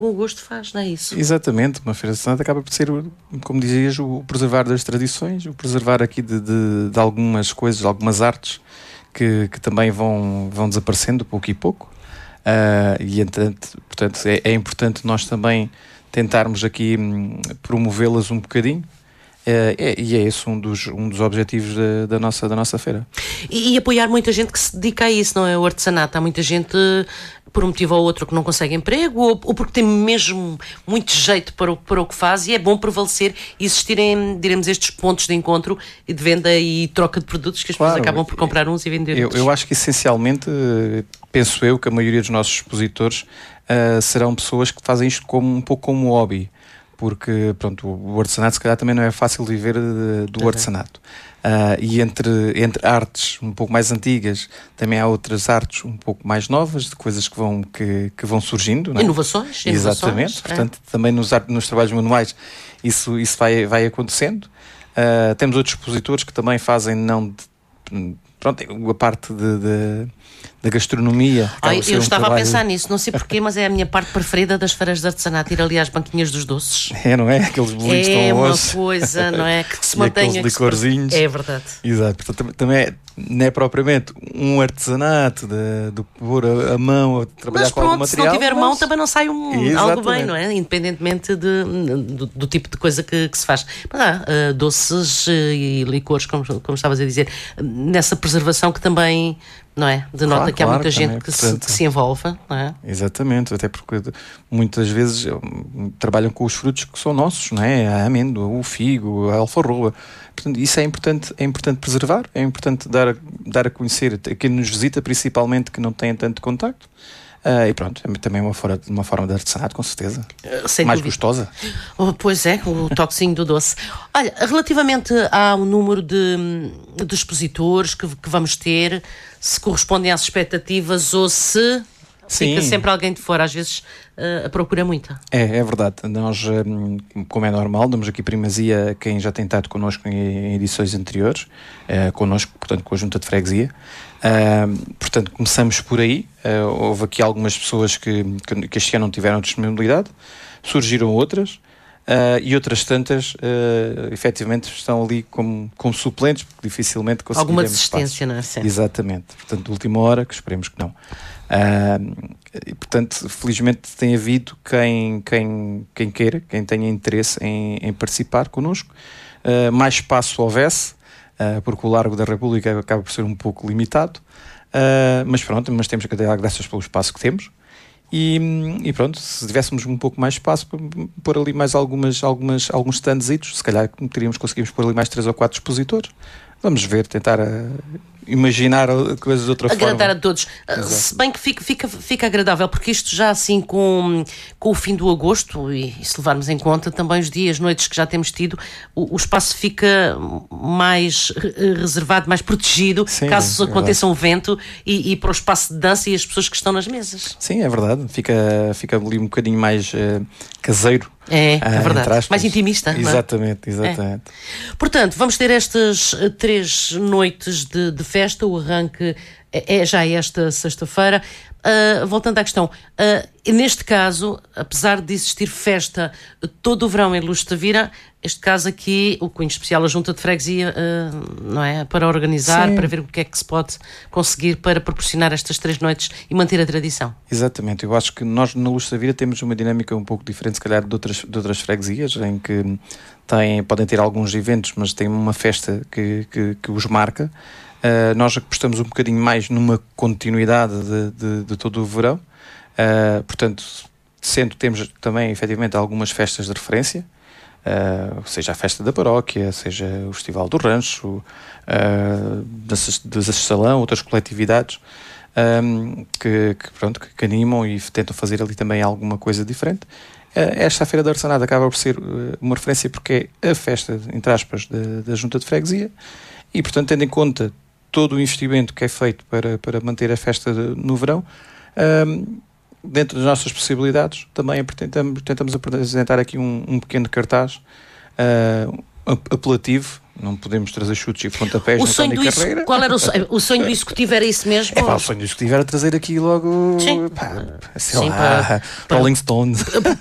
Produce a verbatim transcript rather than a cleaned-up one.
o gosto faz, não é isso? Exatamente, uma feira de artesanato acaba por ser, como dizias, o preservar das tradições, o preservar aqui de, de, de algumas coisas, algumas artes que, que também vão, vão desaparecendo pouco e pouco. Uh, e entanto, portanto, é, é importante nós também tentarmos aqui hum, promovê-las um bocadinho. Uh, é, e é esse um dos, um dos objetivos da, da, nossa, da nossa feira. E, e apoiar muita gente que se dedica a isso, não é? O artesanato. Há muita gente, por um motivo ou outro, que não consegue emprego, ou, ou porque tem mesmo muito jeito para o, para o que faz, e é bom prevalecer e existirem, diremos, estes pontos de encontro e de venda e troca de produtos que as claro, pessoas acabam por comprar uns e vender eu, outros. Eu acho que essencialmente, penso eu, que a maioria dos nossos expositores uh, serão pessoas que fazem isto como, um pouco como hobby. Porque, pronto, o artesanato se calhar também não é fácil viver de, do uhum. artesanato. Uh, e entre, entre artes um pouco mais antigas, também há outras artes um pouco mais novas, de coisas que vão, que, que vão surgindo. Não é? Inovações. Exatamente. Inovações, Portanto, é. também nos, nos trabalhos manuais isso, isso vai, vai acontecendo. Uh, temos outros expositores que também fazem não... De, pronto, a parte de... de da gastronomia. Ai, eu um estava trabalho... a pensar nisso, não sei porquê, mas é a minha parte preferida das feiras de artesanato, ir ali às banquinhas dos doces. É, não é? Aqueles bolinhos é tão uma bons. coisa, não é? Que se e mantenha. aqueles licorzinhos. É verdade. Exato. Portanto, também é, não é propriamente um artesanato de, de pôr a, a mão a trabalhar mas com algum pronto, material. se não tiver mas... mão também não sai um, Exatamente. algo bem, não é? Independentemente de, do, do tipo de coisa que, que se faz. Mas há uh, doces uh, e licores, como, como estavas a dizer, nessa preservação que também... Não é? Denota claro, que há claro, muita gente também, que, portanto, se, que se envolva, não é? Exatamente, até porque muitas vezes trabalham com os frutos que são nossos, não é? A amêndoa, o figo, a alfarroba. Portanto, isso é importante, é importante preservar, é importante dar a, dar a conhecer a quem nos visita, principalmente, que não tem tanto contacto. Uh, e pronto, é também uma, fora, uma forma de artesanato, com certeza. Sem mais dúvida. Gostosa. Oh, pois é, o toquezinho do doce. Olha, relativamente ao número de, de expositores que, que vamos ter, se correspondem às expectativas ou se Sim. fica sempre alguém de fora, às vezes uh, a procura muita. É, é verdade. Nós, como é normal, damos aqui primazia a quem já tem estado connosco em edições anteriores, uh, connosco, portanto, com a Junta de Freguesia. Uh, portanto, começamos por aí. Uh, houve aqui algumas pessoas que, que, que este ano não tiveram disponibilidade, surgiram outras, uh, e outras tantas, uh, efetivamente, estão ali como, como suplentes, porque dificilmente conseguiremos alguma desistência, espaço. não é? Sim. Exatamente. Portanto, de última hora, que esperemos que não. Uh, e, portanto, felizmente tem havido quem, quem, quem queira, quem tenha interesse em, em participar connosco. Uh, mais espaço houvesse, Uh, porque o Largo da República acaba por ser um pouco limitado, uh, mas pronto, mas temos que dar graças pelo espaço que temos e, e pronto, se tivéssemos um pouco mais espaço para pôr ali mais algumas, algumas, alguns standzitos, se calhar teríamos, conseguimos pôr ali mais três ou quatro expositores. Vamos ver, tentar uh, imaginar coisas de outra Agradar forma. Agradar a todos. Uh, se bem que fica, fica, fica agradável, porque isto já assim com, com o fim do agosto, e, e se levarmos em conta também os dias, noites que já temos tido, o, o espaço fica mais reservado, mais protegido, sim, caso é aconteça um vento, e, e para o espaço de dança e as pessoas que estão nas mesas. Sim, é verdade. Fica, fica ali um bocadinho mais uh, caseiro. É, é verdade. Mais intimista. Exatamente, exatamente. É. Portanto, vamos ter estas três noites de, de festa. O arranque é já esta sexta-feira. Uh, voltando à questão, uh, neste caso, apesar de existir festa todo o verão em Luz de Tavira, este caso aqui, o cunho especial, a Junta de Freguesia, uh, não é? Para organizar, sim, para ver o que é que se pode conseguir para proporcionar estas três noites e manter a tradição. Exatamente, eu acho que nós na Luz de Tavira temos uma dinâmica um pouco diferente, se calhar, de outras, de outras freguesias, em que têm, podem ter alguns eventos, mas tem uma festa que, que, que os marca. Uh, nós apostamos um bocadinho mais numa continuidade de, de, de todo o verão, uh, portanto, sendo temos também efetivamente algumas festas de referência, uh, seja a festa da paróquia, seja o Festival do Rancho, uh, da Salão, outras coletividades um, que, que, pronto, que, que animam e tentam fazer ali também alguma coisa diferente. Uh, esta Feira da Artesanato acaba por ser uh, uma referência porque é a festa, entre aspas, da, da Junta de Freguesia e, portanto, tendo em conta todo o investimento que é feito para, para manter a festa de, no verão, um, dentro das nossas possibilidades, também tentamos, tentamos apresentar aqui um, um pequeno cartaz uh, apelativo Não podemos trazer chutes e pontapés o no sonho Tony do Carreira. Qual era o sonho? O sonho do executivo era isso mesmo? É pá, o sonho do executivo era trazer aqui logo, Sim. pá, sei Sim, lá, para- para- Rolling Stones.